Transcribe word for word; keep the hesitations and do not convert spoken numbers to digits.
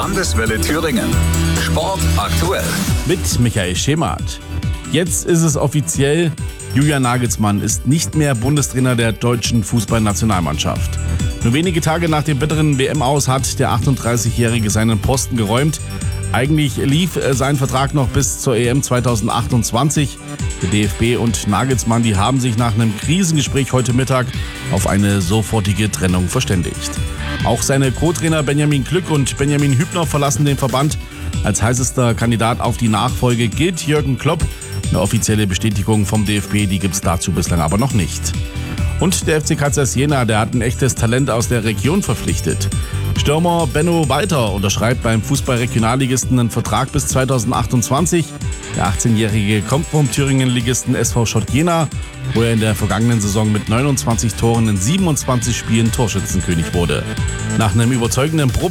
Landeswelle Thüringen. Sport aktuell. Mit Michael Schemath. Jetzt ist es offiziell, Julian Nagelsmann ist nicht mehr Bundestrainer der deutschen Fußballnationalmannschaft. Nur wenige Tage nach dem bitteren W M-Aus hat der achtunddreißigjährige seinen Posten geräumt. Eigentlich lief sein Vertrag noch bis zur E M zwanzig achtundzwanzig. Der D F B und Nagelsmann, die haben sich nach einem Krisengespräch heute Mittag auf eine sofortige Trennung verständigt. Auch seine Co-Trainer Benjamin Glück und Benjamin Hübner verlassen den Verband. Als heißester Kandidat auf die Nachfolge gilt Jürgen Klopp. Eine offizielle Bestätigung vom D F B, die gibt es dazu bislang aber noch nicht. Und der F C Kaisers Jena, der hat ein echtes Talent aus der Region verpflichtet. Stürmer Benno Walter unterschreibt beim Fußball-Regionalligisten einen Vertrag bis zwanzig achtundzwanzig. Der achtzehnjährige kommt vom Thüringen-Ligisten S V Schott Jena, wo er in der vergangenen Saison mit neunundzwanzig Toren in siebenundzwanzig Spielen Torschützenkönig wurde. Nach einem überzeugenden Probe